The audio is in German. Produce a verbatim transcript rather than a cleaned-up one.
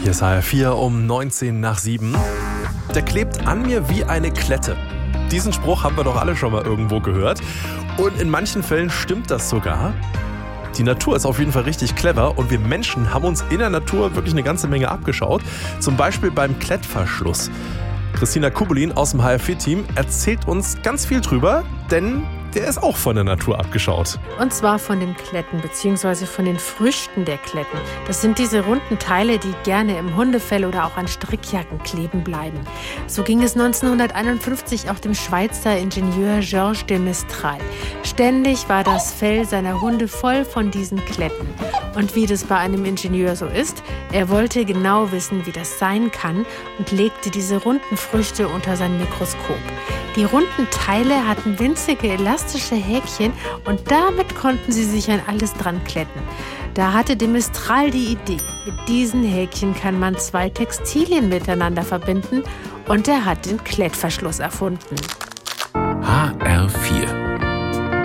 Hier ist H R vier um neunzehn nach sieben. Der klebt an mir wie eine Klette. Diesen Spruch haben wir doch alle schon mal irgendwo gehört. Und in manchen Fällen stimmt das sogar. Die Natur ist auf jeden Fall richtig clever und wir Menschen haben uns in der Natur wirklich eine ganze Menge abgeschaut. Zum Beispiel beim Klettverschluss. Christina Kubelin aus dem H R vier Team erzählt uns ganz viel drüber, denn der ist auch von der Natur abgeschaut. Und zwar von den Kletten bzw. von den Früchten der Kletten. Das sind diese runden Teile, die gerne im Hundefell oder auch an Strickjacken kleben bleiben. So ging es neunzehnhunderteinundfünfzig auch dem Schweizer Ingenieur Georges de Mestral. Ständig war das Fell seiner Hunde voll von diesen Kletten. Und wie das bei einem Ingenieur so ist, er wollte genau wissen, wie das sein kann und legte diese runden Früchte unter sein Mikroskop. Die runden Teile hatten winzige elastische Häkchen und damit konnten sie sich an alles dran kletten. Da hatte de Mestral die Idee, mit diesen Häkchen kann man zwei Textilien miteinander verbinden und er hat den Klettverschluss erfunden. H R vier